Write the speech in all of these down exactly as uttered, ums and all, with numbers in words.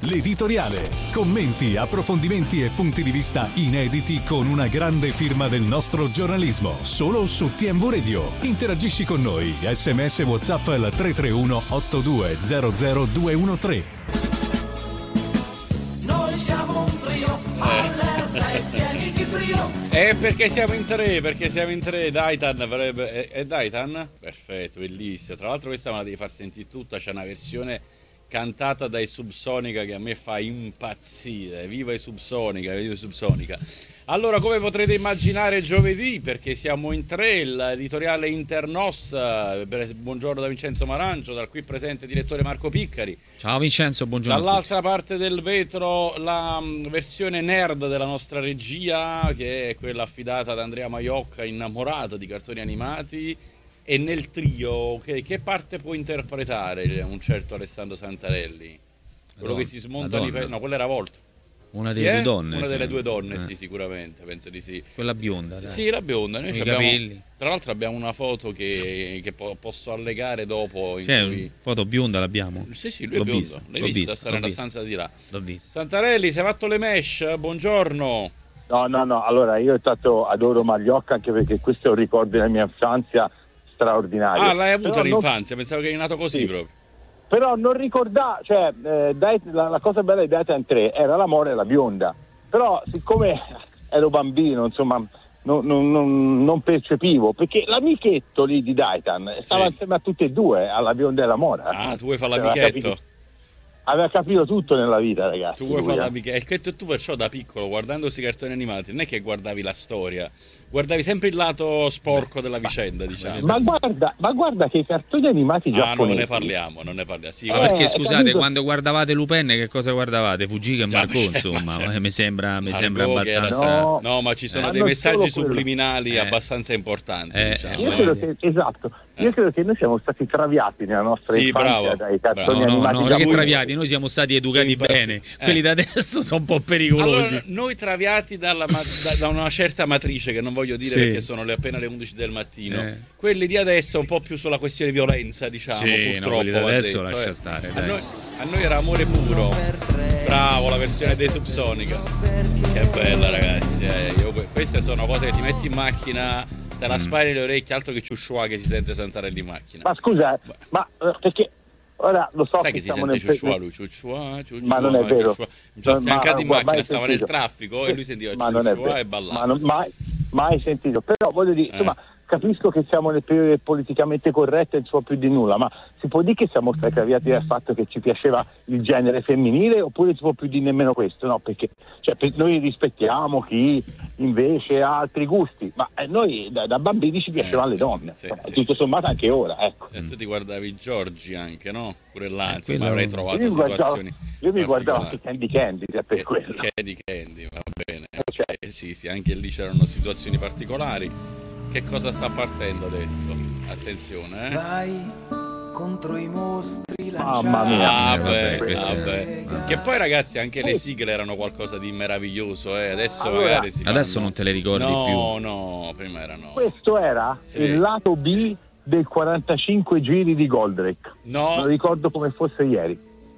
L'editoriale. Commenti, approfondimenti e punti di vista inediti con una grande firma del nostro giornalismo. Solo su T M V Radio. Interagisci con noi. Sms WhatsApp al tre tre uno otto due zero zero due uno tre. Noi siamo un trio, allerta e pieni di brio. E perché siamo in tre? Perché siamo in tre. Daitan avrebbe... È, è Daitan? Perfetto, bellissimo. Tra l'altro questa me la devi far sentire tutta. C'è una versione cantata dai Subsonica che a me fa impazzire. Viva i Subsonica, viva i Subsonica. Allora, come potrete immaginare, giovedì, perché siamo in tre, l'editoriale Internos. Buongiorno da Vincenzo Marancio, dal qui presente direttore Marco Piccari. Ciao Vincenzo, buongiorno. Dall'altra parte del vetro la versione nerd della nostra regia, che è quella affidata ad Andrea Maiocca, innamorato di cartoni animati. E nel trio, che, che parte può interpretare un certo Alessandro Santarelli? Quello donna, che si smonta lì, no, quello era Volto. Una delle due donne. Una delle sì. due donne, eh. sì, sicuramente, penso di sì. Quella bionda, dai. Sì, la bionda. Noi I abbiamo, capelli. tra l'altro abbiamo una foto che, che po- posso allegare dopo. In C'è cui... una foto bionda, l'abbiamo? Sì, sì, lui l'ho è biondo. vista, L'hai l'ho vista? vista, Sta l'ho nella vista. stanza di là. L'ho vista. Santarelli, sei fatto le mesh? Buongiorno. No, no, no, allora io intanto adoro Magliocca anche perché questo è un ricordo della mia infanzia straordinario. Ah, l'hai avuto Però l'infanzia, non... pensavo che eri nato così sì. proprio. Però non ricordavo, cioè eh, dai, la, la cosa bella di Daitan tre era l'amore e la bionda, però siccome ero bambino, insomma, non, non, non, non percepivo, perché l'amichetto lì di Daitan stava sì. insieme a tutte e due, alla bionda e alla mora. Ah, tu vuoi fare Aveva l'amichetto? capito, aveva capito tutto nella vita, ragazzi. Tu vuoi lui, fare eh. l'amichetto? E che tu perciò da piccolo, guardando questi cartoni animati, non è che guardavi la storia, guardavi sempre il lato sporco della vicenda, diciamo. Ma guarda, ma guarda che i cartoni animati Ah, giapponesi... no, non ne parliamo, non ne parliamo. Sì, Ma Eh, perché scusate, capito. quando guardavate Lupin che cosa guardavate? Fugica e Già, Marco, ma c'è- insomma, ma c'è- eh, mi sembra, mi Margot sembra che era- abbastanza... No. No, ma ci sono Eh, dei non messaggi solo quello. subliminali Eh. abbastanza importanti, Eh, diciamo. Io eh. credo che, esatto, io credo che noi siamo stati traviati nella nostra Sì, infanzia bravo, dai bravo. cartoni No, no, animati no, non è che giapponesi. traviati, noi siamo stati educati Sì, bene, eh. quelli da adesso sono un po' pericolosi. Allora, noi traviati dalla ma- da, da una certa matrice, che non voglio dire Sì. perché sono le, appena le undici del mattino, Eh. quelli di adesso un po' più sulla questione violenza, diciamo, Sì, no, purtroppo. quelli da va adesso detto, lascia eh. stare, A dai. noi, a noi era amore puro. Bravo, la versione dei Subsonica. Che bella, ragazzi. Eh. Io, queste sono cose che ti metti in macchina, te la Mm. spari le orecchie, altro che ciusciua che si sente Santarelli in macchina. Ma scusa, eh, ma eh, perché ora lo so Sai che che si siamo sente nel ciusciua lui, ciusciua, ciusciua, Ma non è vero. ciusciua. Mi sono Ma- affiancato in ma- macchina, mai stava nel sentito. traffico e lui sentiva ma non è ciusciua vero. e ballava. Ma non, mai, mai sentito. Però voglio dire, Eh. insomma, capisco che siamo nel periodo del politicamente corretto e non so più di nulla, ma si può dire che siamo stati traviati dal fatto che ci piaceva il genere femminile oppure si può più dire nemmeno questo? No, perché cioè, per- noi rispettiamo chi invece ha altri gusti, ma eh, noi da, da bambini ci piacevano Eh, le sì, donne, sì, insomma, sì, tutto sì. sommato anche ora, ecco. E tu ti guardavi Giorgi anche, no? Pure là, Eh, insomma, quello- avrei trovato Io mi guardavo, situazioni io mi guardavo anche particolari. Candy Candy eh, per quello. Candy Candy, va bene. Ok. Ok, sì, sì, anche lì c'erano situazioni particolari. Che cosa sta partendo adesso? Attenzione, eh. Vai contro i mostri Mamma mia. Ah, Eh, vabbè, beh, questo è- vabbè. Che poi, ragazzi, anche le sigle erano qualcosa di meraviglioso, eh. Adesso Allora, magari si adesso fanno- non te le ricordi no, più. No, no, prima erano. Questo era Sì. il lato B del quarantacinque giri di Goldrake. Me lo No, ricordo come fosse ieri.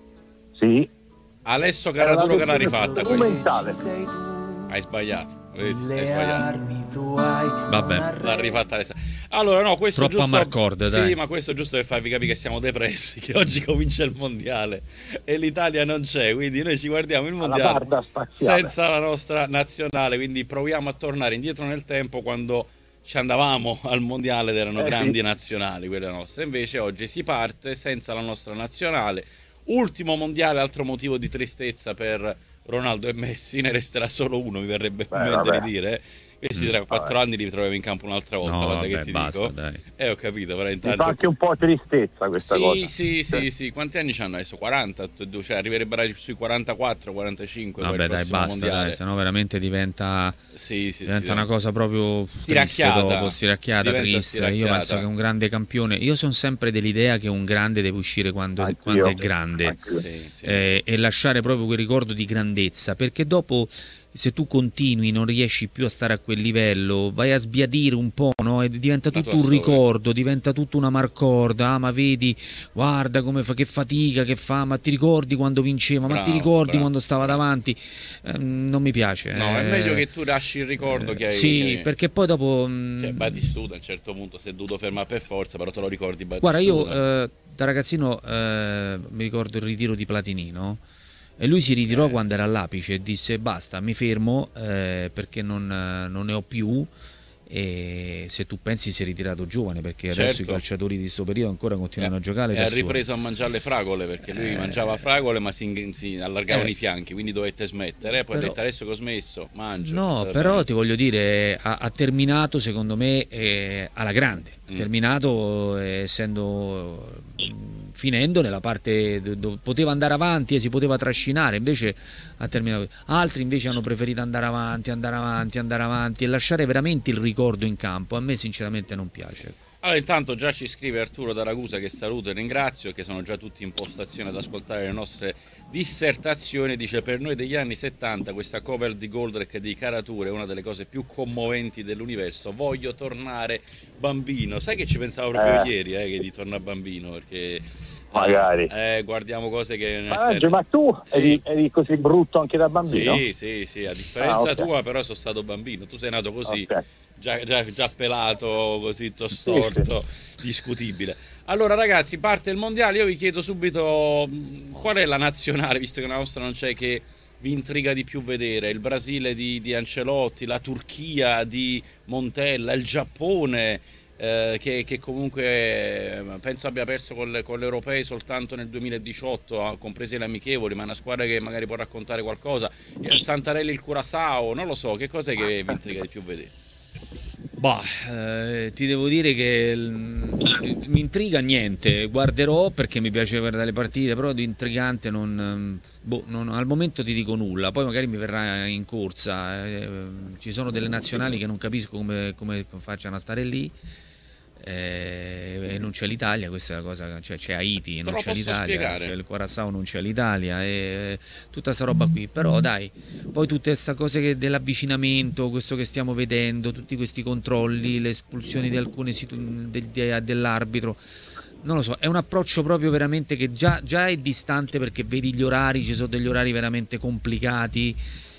Sì. Alesso Era la Caraturo che l'ha versione rifatta strumentale. questa. Sei tu, Hai sbagliato, vedi? Hai le sbagliato. armi tu hai. Vabbè. una L'ha rifatta Alessa. Allora, no, questo Troppo giusto. Amarcord, sì, dai. ma questo è giusto per farvi capire che siamo depressi, che oggi comincia il mondiale e l'Italia non c'è, quindi noi ci guardiamo il Alla mondiale barda spaziale. senza la nostra nazionale, quindi proviamo a tornare indietro nel tempo quando ci andavamo al mondiale ed erano Eh, grandi sì. nazionali quelle nostre. Invece oggi si parte senza la nostra nazionale. Ultimo mondiale, altro motivo di tristezza per Ronaldo e Messi, ne resterà solo uno, mi verrebbe Beh, in mente vabbè. di dire. Questi Mm. tra quattro anni li ritroviamo in campo un'altra volta, No, guarda che vabbè, ti basta, dico. dai. Eh, ho capito, però Mi intanto... fa anche un po' tristezza questa sì, cosa. sì, sì, Sì. sì, quanti anni c'hanno adesso? quaranta, tutti e due, cioè arriverebbero sui quarantaquattro quarantacinque. poi Vabbè, il dai, prossimo basta, mondiale. dai, sennò veramente diventa, Sì, sì, diventa sì. una cosa proprio triste Stiracchiata. dopo, stiracchiata, Diventa triste. Io stiracchiata. penso che un grande campione, io sono sempre dell'idea che un grande deve uscire quando, Anch'io. quando è grande. Anch'io. Sì, sì. eh, e lasciare proprio quel ricordo di grandezza, perché dopo se tu continui, non riesci più a stare a quel livello, vai a sbiadire un po', no? E diventa tutto un ricordo, diventa tutto una marcorda. Ah, ma vedi, guarda come fa, che fatica che fa, ma ti ricordi quando vinceva, bravo, ma ti ricordi bravo, quando stava bravo. davanti? Eh, non mi piace. No, eh, è meglio che tu lasci il ricordo che hai. Sì, che hai... perché poi dopo... Mh... Cioè, Batistuta a un certo punto si è dovuto fermare per forza, però te lo ricordi Batistuta. Guarda, io eh, da ragazzino eh, mi ricordo il ritiro di Platini, no? E lui si ritirò eh. quando era all'apice e disse basta, mi fermo eh, perché non, non ne ho più. E se tu pensi si è ritirato giovane, perché certo. adesso i calciatori di questo periodo ancora continuano eh, a giocare e ha ripreso a mangiare le fragole, perché lui eh, mangiava fragole ma si, si allargavano eh, i fianchi, quindi dovette smettere, poi però, ha detto adesso che ho smesso mangio. No, però bene. Ti voglio dire ha, ha terminato secondo me eh, alla grande, ha mm. terminato eh, essendo finendo nella parte dove poteva andare avanti e si poteva trascinare, invece ha terminato. Altri invece hanno preferito andare avanti, andare avanti, andare avanti e lasciare veramente il ricordo in campo. A me sinceramente non piace. Allora, intanto già ci scrive Arturo da Ragusa, che saluto e ringrazio, che sono già tutti in postazione ad ascoltare le nostre dissertazioni. Dice: per noi degli anni settanta questa cover di Goldrake di Caratura è una delle cose più commoventi dell'universo. Voglio tornare bambino. Sai che ci pensavo proprio eh. ieri, eh, che di tornare bambino, perché magari eh, guardiamo cose che ah, serie... ma tu sì. eri, eri così brutto anche da bambino? Sì, sì, sì, a differenza ah, okay. tua, però sono stato bambino. Tu sei nato così, okay. già, già, già pelato, così tostorto, sì, sì. discutibile. Allora ragazzi, parte il mondiale, io vi chiedo subito qual è la nazionale, visto che la nostra non c'è, che vi intriga di più vedere? Il Brasile di, di Ancelotti, la Turchia di Montella, il Giappone eh, che, che comunque eh, penso abbia perso con, con l'Europei soltanto nel duemiladiciotto, comprese le amichevoli, ma è una squadra che magari può raccontare qualcosa. Il Santarelli, il Curaçao, non lo so, che cos'è che vi intriga di più vedere? Bah, eh, ti devo dire che l- mi intriga niente, guarderò perché mi piace guardare le partite, però di intrigante non, boh, non, al momento ti dico nulla, poi magari mi verrà in corsa, eh, ci sono delle nazionali che non capisco come, come facciano a stare lì, eh, e non c'è l'Italia, questa è la cosa, cioè c'è Haiti, non c'è l'Italia, c'è il Curaçao, non c'è l'Italia, e tutta sta roba qui, però dai, poi tutte queste cose che dell'avvicinamento, questo che stiamo vedendo, tutti questi controlli, le espulsioni di alcune situ- de- de- dell'arbitro, non lo so, è un approccio proprio veramente che già, già è distante, perché vedi gli orari, ci sono degli orari veramente complicati.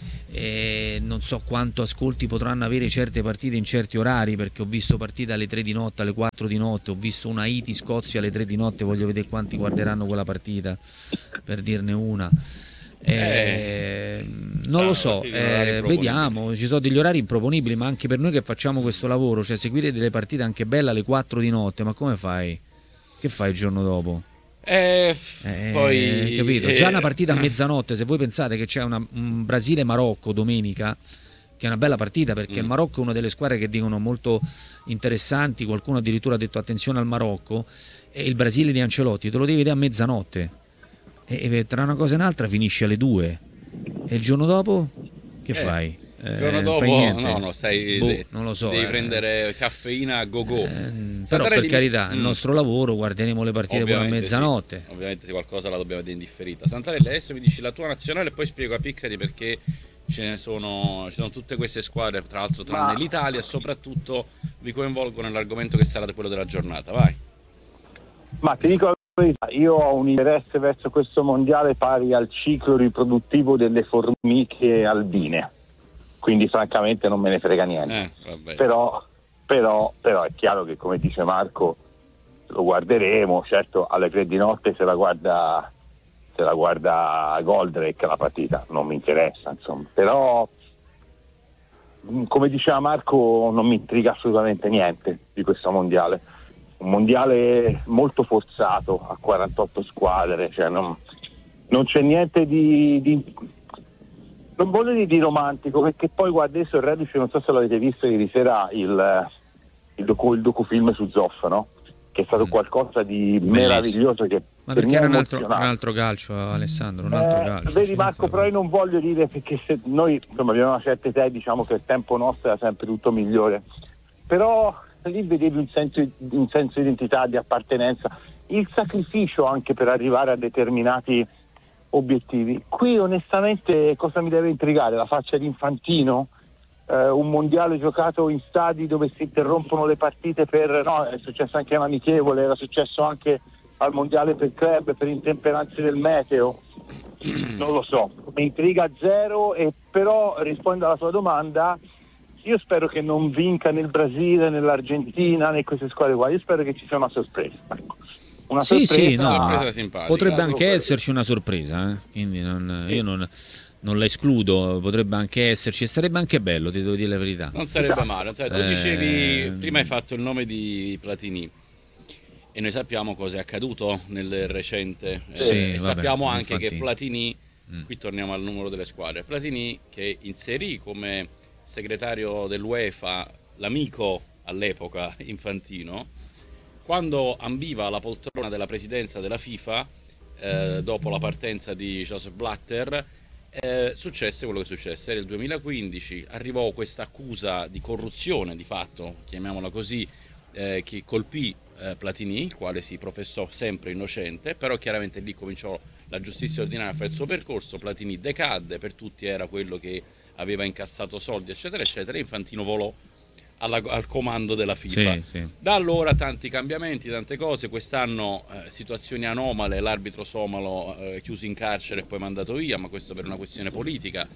E non so quanto ascolti potranno avere certe partite in certi orari, perché ho visto partite alle tre di notte, alle quattro di notte, ho visto una Haiti-Scozia alle tre di notte, voglio vedere quanti guarderanno quella partita, per dirne una. Eh, eh, non lo so, eh, vediamo, ci sono degli orari improponibili, ma anche per noi che facciamo questo lavoro, cioè seguire delle partite anche belle alle quattro di notte, ma come fai? Che fai il giorno dopo? Eh, eh, poi capito? Eh, già una partita a mezzanotte, se voi pensate che c'è una, un Brasile-Marocco domenica, che è una bella partita, perché mm. il Marocco è una delle squadre che dicono molto interessanti, qualcuno addirittura ha detto attenzione al Marocco, e il Brasile di Ancelotti te lo devi vedere a mezzanotte, e, e tra una cosa e un'altra finisce alle due, e il giorno dopo che eh. fai? Il giorno eh, dopo no, no, stai, boh, de- non lo so, devi eh. prendere caffeina a go-go. Eh, però per carità, mm. il nostro lavoro, guarderemo le partite pure a mezzanotte. Sì. Ovviamente se qualcosa la dobbiamo vedere in differita. Santarelli, adesso mi dici la tua nazionale e poi spiego a Piccari perché ce ne sono, ci sono tutte queste squadre, tra l'altro tranne Ma... l'Italia, e soprattutto vi coinvolgo nell'argomento che sarà quello della giornata. Vai. Ma ti dico la verità, io ho un interesse verso questo mondiale pari al ciclo riproduttivo delle formiche albine. Quindi francamente non me ne frega niente, eh, però, però, però è chiaro che, come dice Marco, lo guarderemo. Certo, alle tre di notte se la guarda se la guarda Goldrake la partita, non mi interessa, insomma, però come diceva Marco non mi intriga assolutamente niente di questo mondiale, un mondiale molto forzato a quarantotto squadre, cioè non, non c'è niente di, di non voglio dire di romantico, perché poi guarda, adesso il reduce, non so se l'avete visto ieri sera, il, il, docu, il docufilm su Zoff, no? Che è stato qualcosa di bellissimo, meraviglioso, che ma perché era un altro, un altro calcio, Alessandro, un altro eh, calcio. Vedi Marco, però io non voglio dire, perché se noi insomma abbiamo una certa età, diciamo che il tempo nostro era sempre tutto migliore, però lì vedevi un senso, un senso di identità, di appartenenza, il sacrificio anche per arrivare a determinati obiettivi. Qui onestamente cosa mi deve intrigare? La faccia di Infantino? Eh, un mondiale giocato in stadi dove si interrompono le partite per... no, è successo anche all'amichevole, era successo anche al mondiale per club, per intemperanze del meteo. Non lo so, mi intriga zero, e però rispondo alla tua domanda, io spero che non vinca né il Brasile, né l'Argentina, né queste squadre qua, io spero che ci sia una sorpresa. Una sì, sorpresa, sì, no, sorpresa simpatica. potrebbe anche esserci una sorpresa, eh? Quindi non, io non, non la escludo, potrebbe anche esserci e sarebbe anche bello, ti devo dire la verità. Non sarebbe male, cioè, tu Eh, dicevi, prima hai fatto il nome di Platini e noi sappiamo cosa è accaduto nel recente, eh, Sì, e vabbè, sappiamo anche infatti. che Platini, Mm. qui torniamo al numero delle squadre, Platini che inserì come segretario dell'UEFA l'amico all'epoca Infantino, quando ambiva la poltrona della presidenza della FIFA, eh, dopo la partenza di Joseph Blatter, eh, successe quello che successe. Nel duemilaquindici arrivò questa accusa di corruzione, di fatto, chiamiamola così, eh, che colpì eh, Platini, il quale si professò sempre innocente, però chiaramente lì cominciò la giustizia ordinaria a fare il suo percorso. Platini decadde, per tutti era quello che aveva incassato soldi, eccetera, eccetera, e Infantino volò alla, al comando della FIFA. Sì, sì. Da allora tanti cambiamenti, tante cose. Quest'anno eh, situazioni anomale, l'arbitro somalo eh, chiuso in carcere e poi mandato via, ma questo per una questione politica.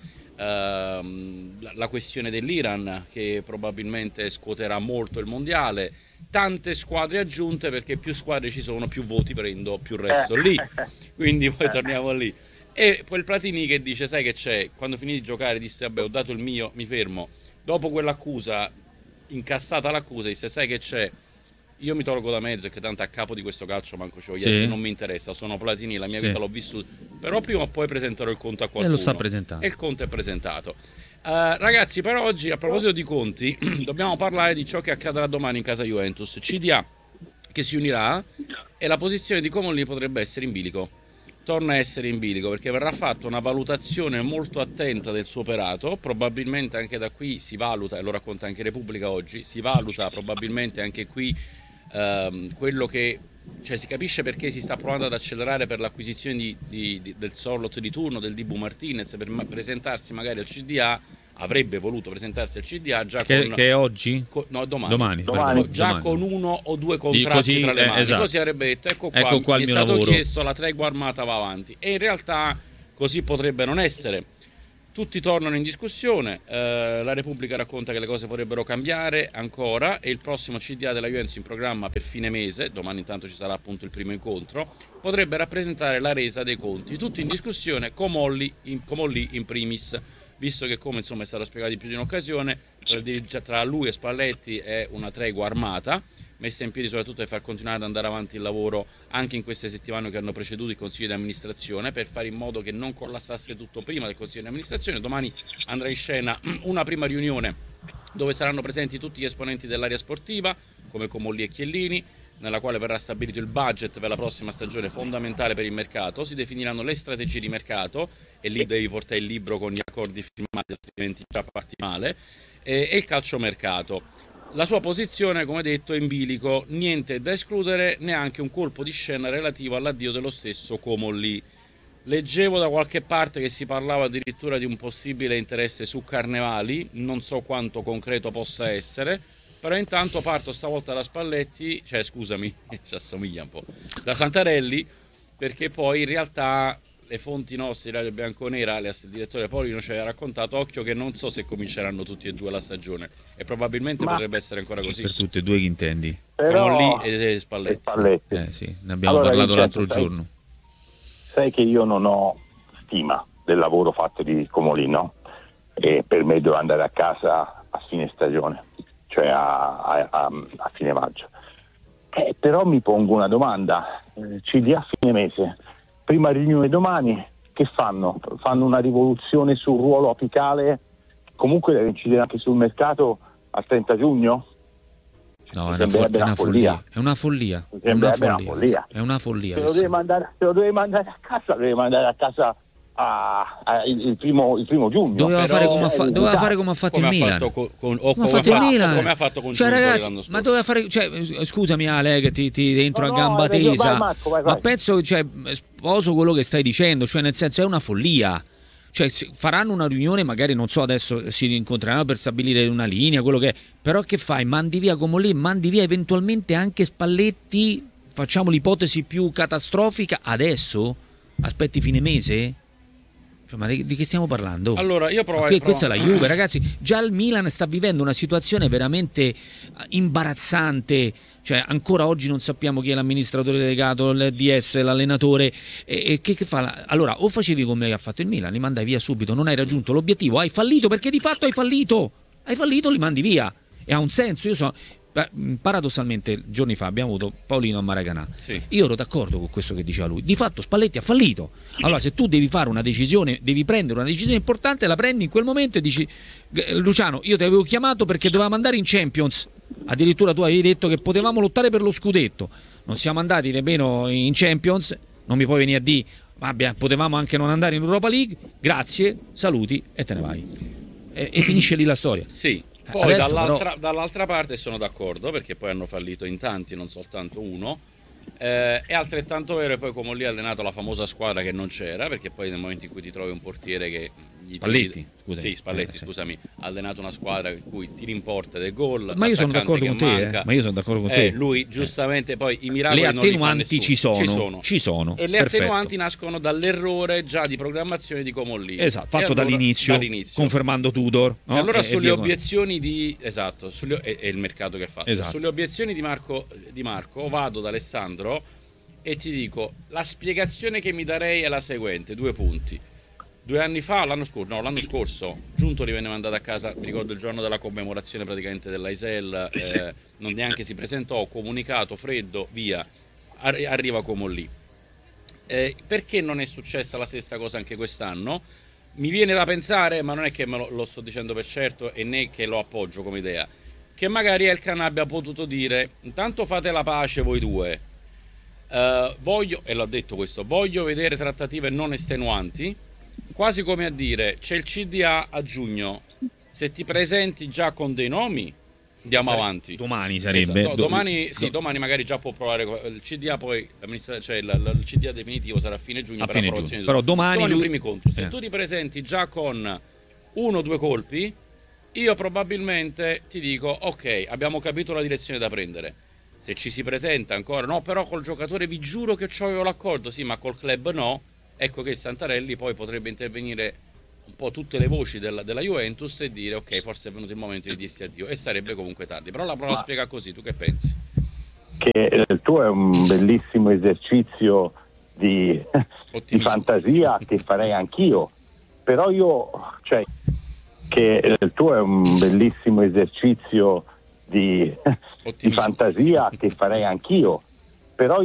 Ehm, la, la questione dell'Iran, che probabilmente scuoterà molto il mondiale. Tante squadre aggiunte, perché più squadre ci sono, più voti prendo, più resto lì. Quindi poi torniamo lì. E quel Platini che dice, sai che c'è, quando finì di giocare disse, vabbè, ho dato il mio, mi fermo. Dopo quell'accusa, incassata l'accusa, disse, sai che c'è, io mi tolgo da mezzo, che tanto a capo di questo calcio manco c'ho, Sì. non mi interessa, sono Platini, la mia Sì. vita l'ho vissuta, però prima o poi presenterò il conto a qualcuno. E lo sta presentando. E il conto è presentato. Uh, ragazzi, per oggi, a proposito di conti, dobbiamo parlare di ciò che accadrà domani in casa Juventus. C D A che si unirà, e la posizione di Comolli potrebbe essere in bilico. Torna a essere in bilico perché verrà fatta una valutazione molto attenta del suo operato. Probabilmente anche da qui si valuta, e lo racconta anche Repubblica oggi, si valuta probabilmente anche qui ehm, quello che, cioè si capisce perché si sta provando ad accelerare per l'acquisizione di, di, di, del Sorlot di turno, del Dibu Martinez, per ma- presentarsi magari al C D A. Avrebbe voluto presentarsi al C D A già Che, con, che è oggi? con no, domani, Domani, Domani. pardon, già domani. con uno o due contratti Così, tra le eh, mani, esatto. così avrebbe detto ecco qua, Ecco qua il mi è mio stato lavoro. chiesto, la tregua armata va avanti, e in realtà così potrebbe non essere. Tutti tornano in discussione, eh, la Repubblica racconta che le cose potrebbero cambiare ancora, e il prossimo C D A della Juventus in programma per fine mese, domani intanto ci sarà appunto il primo incontro, potrebbe rappresentare la resa dei conti. Tutti in discussione, Comolli in, Comolli in primis, visto che, come insomma è stato spiegato in più di un'occasione, tra, tra lui e Spalletti è una tregua armata, messa in piedi soprattutto per far continuare ad andare avanti il lavoro anche in queste settimane che hanno preceduto il Consiglio di amministrazione, per fare in modo che non collassasse tutto prima del Consiglio di amministrazione. Domani andrà in scena una prima riunione dove saranno presenti tutti gli esponenti dell'area sportiva, come Comolli e Chiellini, nella quale verrà stabilito il budget per la prossima stagione, fondamentale per il mercato. Si definiranno le strategie di mercato, e lì devi portare il libro con gli accordi firmati, altrimenti già parti male, e, e il calciomercato. La sua posizione, come detto, è in bilico, niente da escludere, neanche un colpo di scena relativo all'addio dello stesso Comolli. Leggevo da qualche parte che si parlava addirittura di un possibile interesse su Carnevali, non so quanto concreto possa essere, però intanto parto stavolta da Spalletti, cioè scusami, ci assomiglia un po', da Santarelli, perché poi in realtà le fonti nostre, Radio Bianconera, il direttore Polino ci aveva raccontato, occhio che non so se cominceranno tutti e due la stagione, e probabilmente Ma... potrebbe essere ancora così. Per tutte e due chi intendi? Però... Comolli e Spalletti. e Spalletti. Eh sì, ne abbiamo Allora, parlato Vincenzo, l'altro sai- giorno. Sai che io non ho stima del lavoro fatto di Comolli, no? E per me doveva andare a casa a fine stagione, cioè a, a, a, a fine maggio. Eh, però mi pongo una domanda, eh, C D A a fine mese, prima riunione domani, che fanno? Fanno una rivoluzione sul ruolo apicale, comunque deve incidere anche sul mercato al trenta giugno? No, Mi è una, fo- sembrerebbe è una una follia. follia. È una follia. Mi È una sembrerebbe una follia. follia. È una follia. Se lo, Alessandro. deve mandare, se lo deve mandare a casa, deve mandare a casa a, a il, il, primo, il primo giugno. Doveva, però, fare, come ha, fa- eh, doveva fare come ha fatto come il ha Milan. fatto con, con, o come, come ha fatto il fatto- Milan. come ha fatto con Cioè, Giunto ragazzi, l'anno scorso. ma doveva fare, cioè, scusami Ale che ti, ti entro No, a no, gamba hai ragione, tesa, vai, Marco, vai, vai. ma penso, cioè, sposo quello che stai dicendo, cioè nel senso è una follia. Cioè faranno una riunione, magari non so, adesso si incontreranno per stabilire una linea, quello che è, però che fai? Mandi via Comolli, mandi via eventualmente anche Spalletti, facciamo l'ipotesi più catastrofica adesso? Aspetti fine mese? Cioè, ma di, di che stiamo parlando? Allora, io provo, Ma che- provo- questa è la Juve, ragazzi. Già il Milan sta vivendo una situazione veramente imbarazzante. Cioè, ancora oggi non sappiamo chi è l'amministratore delegato, il D S, l'allenatore. E, e che, che fa? Allora, o facevi come ha fatto il Milan, li mandai via subito, non hai raggiunto l'obiettivo, hai fallito perché di fatto hai fallito. Hai fallito, li mandi via. E ha un senso. Io so. Paradossalmente, giorni fa abbiamo avuto Paolino a Maracanã. Sì. Io ero d'accordo con questo che diceva lui. Di fatto Spalletti ha fallito. Allora, se tu devi fare una decisione, devi prendere una decisione importante, la prendi in quel momento e dici: Luciano, io ti avevo chiamato perché dovevamo andare in Champions. Addirittura tu avevi detto che potevamo lottare per lo scudetto. Non siamo andati nemmeno in Champions. Non mi puoi venire a dire: vabbè, potevamo anche non andare in Europa League. Grazie, saluti e te ne vai. E, e finisce lì la storia. Sì. Poi Adesso, dall'altra, però... dall'altra parte sono d'accordo, perché poi hanno fallito in tanti, non soltanto uno. Eh, è altrettanto vero, e poi come lì ha allenato la famosa squadra che non c'era, perché poi nel momento in cui ti trovi un portiere che gli Spalletti, tiri... sì, Spalletti, eh, sì. scusami, ha allenato una squadra in cui tiri in porta del gol. Ma io sono d'accordo con te, eh. Ma io sono d'accordo con te. Eh, lui giustamente poi i miracoli le non li fa attenuanti nessuno. ci sono, ci sono, ci sono. E le perfetto. attenuanti nascono dall'errore già di programmazione di Comolli. Esatto, fatto allora, dall'inizio, dall'inizio, confermando Tudor. No? E allora e, sulle e obiezioni di esatto, sulle, è, è il mercato che ha fatto. Esatto. Sulle obiezioni di Marco, di Marco vado da Alessandro e ti dico: la spiegazione che mi darei è la seguente, due punti. Due anni fa, l'anno scorso, no, l'anno scorso, Giunto li venne mandato a casa, mi ricordo il giorno della commemorazione praticamente dell'A I S E L, eh, non neanche si presentò, comunicato, freddo, via, Arri- arriva Comolli. Eh, perché non è successa la stessa cosa anche quest'anno? Mi viene da pensare, ma non è che me lo, lo sto dicendo per certo e né che lo appoggio come idea, che magari Elkann abbia potuto dire: intanto fate la pace voi due, uh, voglio, e l'ho detto questo, voglio vedere trattative non estenuanti, quasi come a dire: c'è il C D A a giugno, se ti presenti già con dei nomi andiamo Sare- avanti. Domani sarebbe. Esatto, no, Do- domani, do- sì, domani magari già può provare il C D A, poi cioè il, il C D A definitivo sarà a fine giugno A per fine approvazione. giugno. Però domani domani lui- primi conti. Se eh. tu ti presenti già con uno o due colpi, io probabilmente ti dico: ok, abbiamo capito la direzione da prendere. Se ci si presenta ancora, no, però col giocatore vi giuro che c'avevo l'accordo, sì, ma col club no, ecco che Santarelli poi potrebbe intervenire un po' tutte le voci della, della Juventus e dire: ok, forse è venuto il momento di dirsi addio, e sarebbe comunque tardi. Però la provo a spiegare così, tu che pensi? Che il tuo è un bellissimo esercizio di, di fantasia che farei anch'io, però io, cioè, che il tuo è un bellissimo esercizio di, di fantasia che farei anch'io, però